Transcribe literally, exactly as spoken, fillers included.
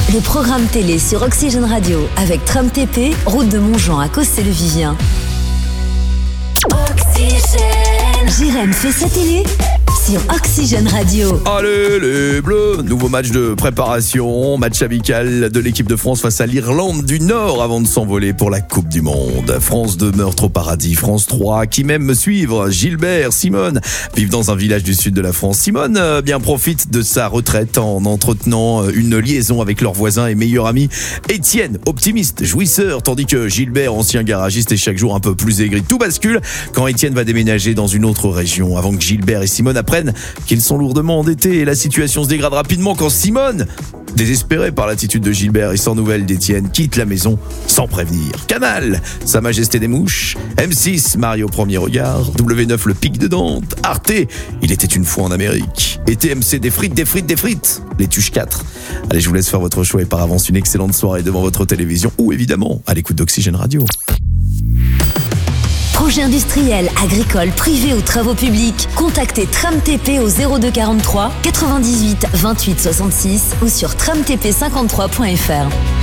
Le programme télé sur Oxygène Radio avec Tram T P, route de Montjean à Cossé-le-Vivien. Oxygène. Jérém fait sa télé sur Oxygène Radio. Allez les Bleus, nouveau match de préparation, match amical de l'équipe de France face à l'Irlande du Nord avant de s'envoler pour la Coupe du Monde. France deux meurtre au paradis, France trois qui même me suivre, Gilbert, Simone vivent dans un village du sud de la France. Simone euh, bien profite de sa retraite en entretenant une liaison avec leur voisin et meilleur ami Étienne, optimiste, jouisseur, tandis que Gilbert, ancien garagiste, est chaque jour un peu plus aigri. Tout bascule quand Étienne va déménager dans une autre région avant que Gilbert et Simone apprennent qu'ils sont lourdement endettés et la situation se dégrade rapidement quand Simone, désespérée par l'attitude de Gilbert et sans nouvelles d'Étienne, quitte la maison sans prévenir. Canal, Sa Majesté des Mouches, M six, Mario au premier regard, W neuf, Le Pic de Dante, Arte, Il était une fois en Amérique, et T M C, des frites, des frites, des frites, Les Tuches quatre. Allez, je vous laisse faire votre choix et par avance une excellente soirée devant votre télévision ou évidemment à l'écoute d'Oxygène Radio. Projet industriel, agricole, privé ou travaux publics, contactez Tram T P au zéro deux quarante-trois quatre-vingt-dix-huit vingt-huit soixante-six ou sur tram t p cinquante-trois point f r.